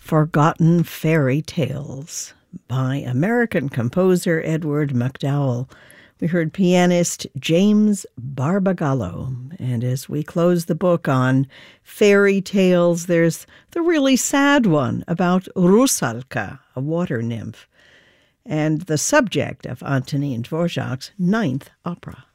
Forgotten Fairy Tales by American composer Edward MacDowell. We heard pianist James Barbagallo. And as we close the book on fairy tales, there's the really sad one about Rusalka, a water nymph, and the subject of Antonin Dvorak's ninth opera.